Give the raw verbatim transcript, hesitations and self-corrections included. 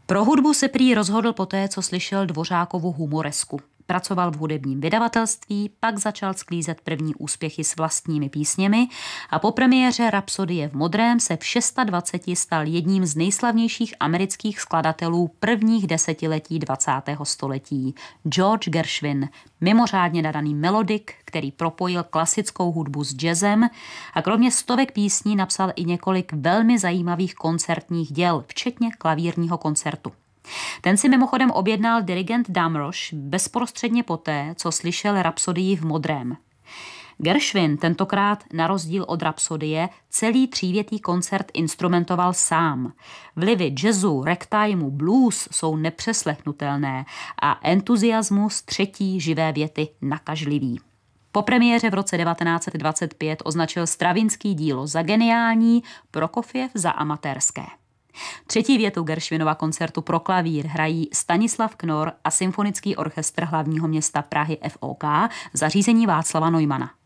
Pro hudbu se prý rozhodl poté, co slyšel Dvořákovu humoresku. Pracoval v hudebním vydavatelství, pak začal sklízet první úspěchy s vlastními písněmi a po premiéře Rapsodie v modrém se v dvaceti šesti stal jedním z nejslavnějších amerických skladatelů prvních desetiletí dvacátého století. George Gershwin, mimořádně nadaný melodik, který propojil klasickou hudbu s jazzem a kromě stovek písní napsal i několik velmi zajímavých koncertních děl, včetně klavírního koncertu. Ten si mimochodem objednal dirigent Damrosch bezprostředně poté, co slyšel Rapsodii v modrém. Gershwin tentokrát na rozdíl od Rapsodie celý třívětý koncert instrumentoval sám. Vlivy jazzu, ragtimeu, blues jsou nepřeslechnutelné a entuziasmus třetí živé věty nakažlivý. Po premiéře v roce devatenáct set dvacet pět označil Stravinský dílo za geniální, Prokofjev za amatérské. Třetí větu Gershwinova koncertu pro klavír hrají Stanislav Knor a Symfonický orchestr hlavního města Prahy F O K za řízení Václava Neumana.